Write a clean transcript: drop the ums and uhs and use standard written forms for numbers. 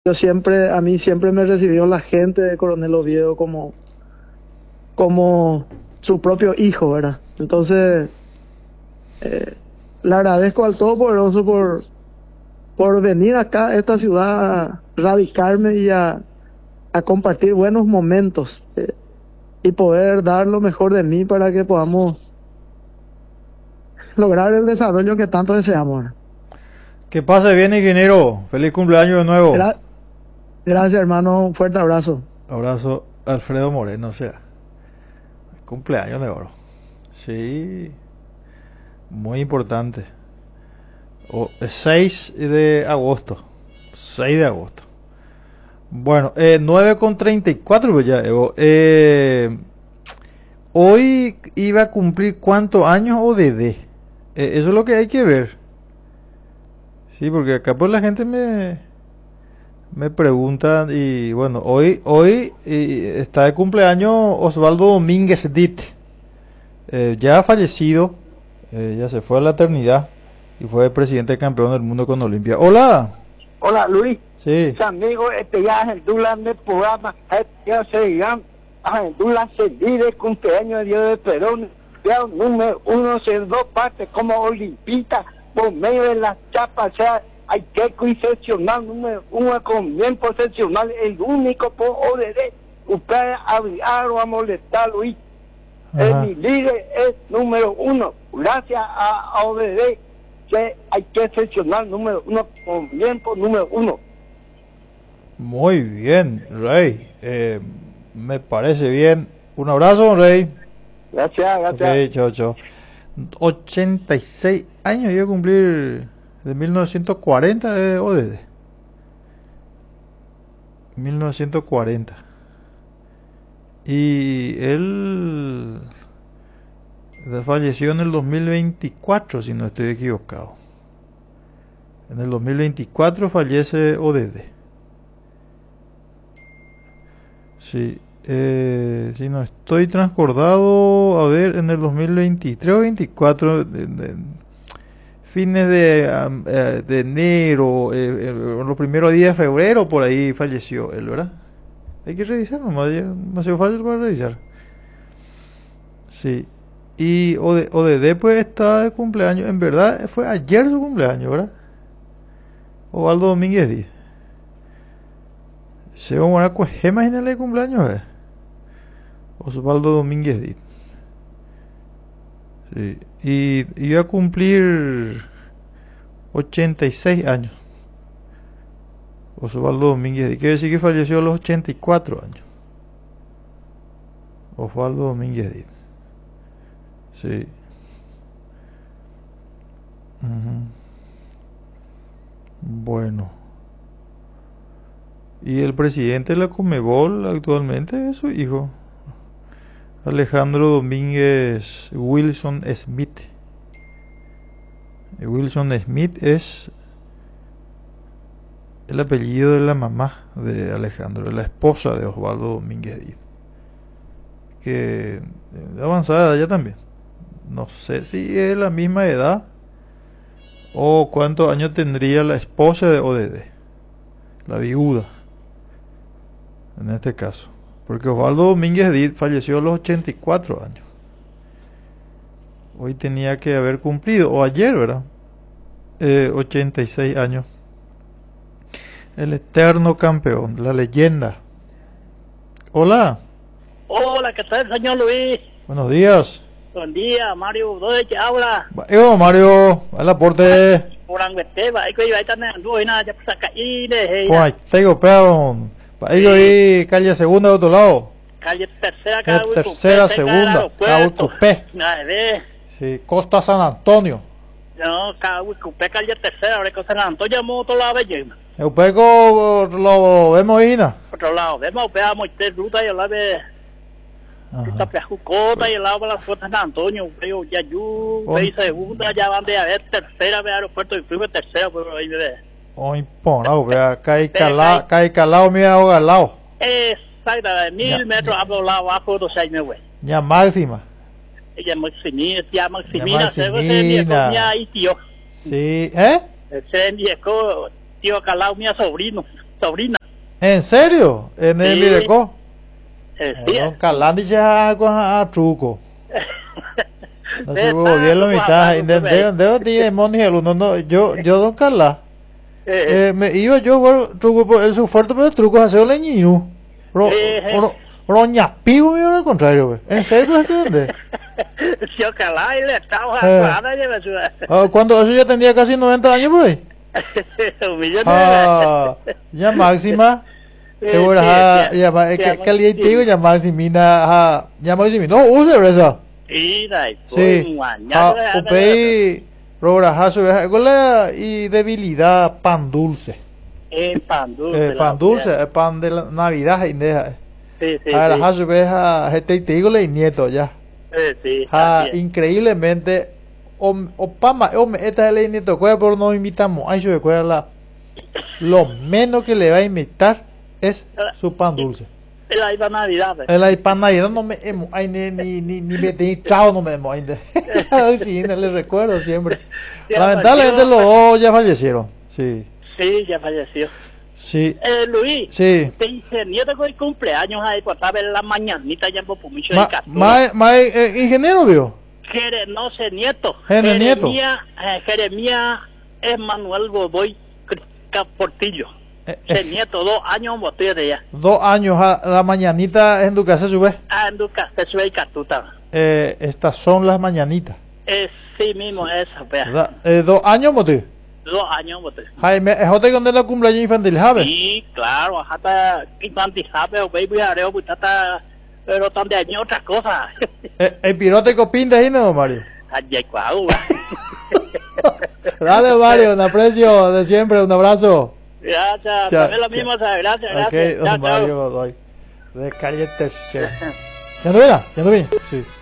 A mí siempre me recibió la gente de Coronel Oviedo como su propio hijo, ¿verdad? Entonces, eh, le agradezco al Todopoderoso por venir acá a esta ciudad a radicarme y a compartir buenos momentos, y poder dar lo mejor de mí para que podamos lograr el desarrollo que tanto deseamos, ¿verdad? Que pase bien, ingeniero. Feliz cumpleaños de nuevo. Gracias, hermano. Un fuerte abrazo. Abrazo, Alfredo Moreno, o sea, cumpleaños de oro. Sí, muy importante. 6 de agosto. 6 de agosto. Bueno, 9:34 pues ya, Evo. Hoy iba a cumplir cuántos años ODD. Eso es lo que hay que ver. Sí, porque acá pues la gente me pregunta y bueno, hoy está de cumpleaños Osvaldo Domínguez Dit. Ya fallecido, ya se fue a la eternidad y fue presidente campeón del mundo con Olimpia. Hola. Hola Luis, Sí. amigo, ya es el Dulan del programa, ya se dirán, el Dulan se vive cumpleaños de Dios de Perón, ya número uno en dos partes como olimpista, por medio de las chapas, o sea, hay que excepcional, número uno con bien profesional, el único por ODD, usted a molestar Luis, mi líder es número uno, gracias a ODD, que hay que excepcional número uno con bien por número uno. Muy bien, Rey. Me parece bien. Un abrazo, Rey. Gracias. Ok, chao, chao. 86 años iba a cumplir de 1940 de ODD. 1940. Y él falleció en el 2024, si no estoy equivocado. En el 2024 fallece ODD. Sí, si no estoy transcordado, a ver, en el 2023 o 24, fines de enero, los primeros días de febrero, por ahí falleció él, ¿verdad? Hay que revisar nomás, ya demasiado fácil para revisar. Sí, y ODD pues está de cumpleaños, en verdad fue ayer su cumpleaños, ¿verdad? Osvaldo Domínguez Díaz. Se va a morar con gemas en el cumpleaños, Osvaldo Domínguez Díaz. Sí. Y iba a cumplir 86 años. Osvaldo Domínguez Díaz. Quiere decir que falleció a los 84 años. Osvaldo Domínguez Díaz. Sí. Bueno. Y el presidente de la Conmebol actualmente es su hijo, Alejandro Domínguez Wilson Smith. Wilson Smith es el apellido de la mamá de Alejandro, de la esposa de Osvaldo Domínguez Díaz, que de avanzada ya también. No sé si es la misma edad o cuántos años tendría la esposa de ODD, la viuda. En este caso, porque Osvaldo Domínguez Díaz falleció a los 84 años. Hoy tenía que haber cumplido, o ayer, ¿verdad? 86 años. El eterno campeón, la leyenda. Hola. Hola, ¿qué tal, señor Luis? Buenos días. Buen día, Mario. ¿Dónde te habla? Mario, al aporte. Por Angueteba, hay que ir a estar en Duena, ya pues acá y de pues tengo peón. Para ello ahí, calle segunda de otro lado. Calle tercera, cada tercera, segunda, Cahuicupé. Sí, Costa San Antonio. No, Cahuicupé, calle tercera, ahora con San Antonio, otro lado de Yema. Eupeco lo vemos Ina. Otro lado, veamos este ruta y el lado de ruta Peajucota y el lado de la Puerta San Antonio, veo Yayú, veo segunda, ya van de a ver tercera, ve aeropuerto y fuimos tercera, pero ahí ve. Impona, vea, cae calado, mira ahoga al lado. Exactamente, 1000 metros abajo de 6 güey. Ya máxima. Ella Maximina, se ve ahí, tío. Sí, Se envió tío Calao, mi sobrino. sobrina. ¿En serio? En el Sí. Mireco. Sí. Don Calán dice a truco. No se volvió la mitad. Debo decir, no, yo don Calá. Me iba yo por truco por el su fuerte, pero trucos hace leñino. Roña pigo me al contrario, güey. ¿En serio así dónde? Si ojalá y le estaba jugando, ya me suena. Cuando eso ya tendría casi 90 años por ahí. Un millón de Ya máxima. Que ahora ya caliente ya maximina ya maximina. No, use eso. Sí. Upei robrajazo y debilidad pan dulce. Pan dulce. Pan dulce, pan de la Navidad y deja. Sí, sí. Ahora jazo veja gente te digo le nieto ya. Sí. Increíblemente Opama, esta es la nieto pero no invitamos a eso de lo menos que le va a invitar es su pan dulce. El pan Navidad. El pan Navidad no me emo, ay ni me chao no me emo ainda. Sí, no le recuerdo siempre. Lamentablemente los dos ya fallecieron. Sí. Sí, ya falleció. Sí. Luis. Sí. Te dice, nieto que cumpleaños ahí por saber la mañanita ya por mucho ingeniero vio. No sé, nieto. Jeremías es Manuel Godoy Portillo. Nieto, 2 años botella de ya. 2 años la mañanita en tu casa sube. En tu casa sube y catuta. Estas son las mañanitas. Sí mismo, esa, vea. 2 años mote. 2 años bote. Jaime, ¿es hotel donde la cumpleaños infantil, ¿sabes? Sí, claro, hasta infantil, ¿sabes? O baby areo, pues está, pero también hay otra cosa. ¿El pirótico pinta ahí, no, Mario? Ay, cuau. Dale, Mario, un aprecio de siempre, un abrazo. Gracias, también lo mismo, gracias. Ok, don Mario Godoy, de calle Tercera. ¿Ya no viene? Sí.